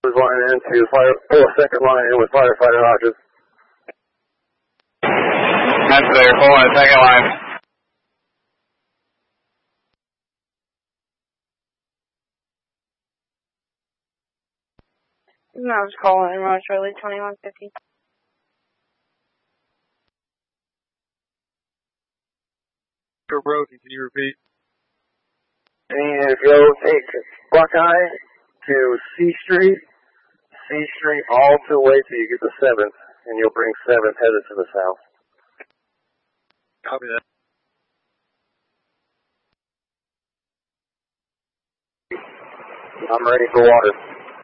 Was line in to fire, second line in with firefighter Hodges. That's there, pull in second line. No, I was calling in Charlie 2150. Broken, can you repeat? And go take Buckeye to C Street all the way till you get to 7th, and you'll bring 7th headed to the south. Copy that. I'm ready for water.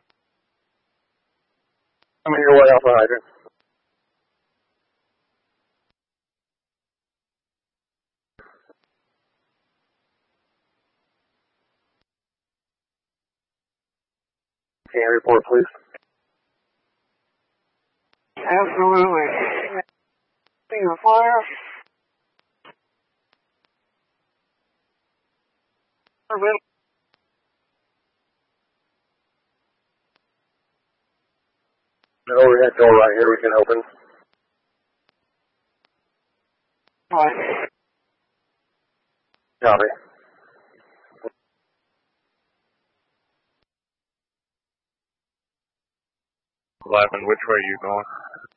I'm on your way off the hydrant. Can you report, please? Absolutely. Being a fire. An overhead door right here we can open. Right. Copy. 11, which way are you going?